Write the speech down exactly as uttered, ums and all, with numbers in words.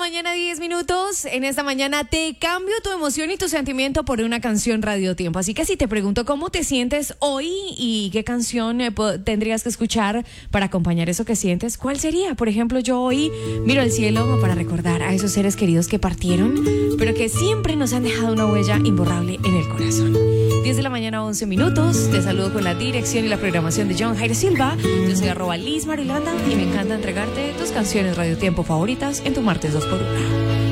mañana, diez minutos. En esta mañana te cambio tu emoción y tu sentimiento por una canción Radio Tiempo. Así que si te pregunto cómo te sientes hoy y qué canción eh, tendrías que escuchar para acompañar eso que sientes, ¿cuál sería? Por ejemplo, yo hoy miro al cielo para recordar a esos seres queridos que partieron, pero que siempre nos han dejado una huella imborrable en el corazón. diez de la mañana, once minutos. Te saludo con la dirección y la programación de John Jairo Silva. Yo soy arroba Liz Marilanda y me encanta entregarte tus canciones Radio Tiempo favoritas en tu martes dos por uno.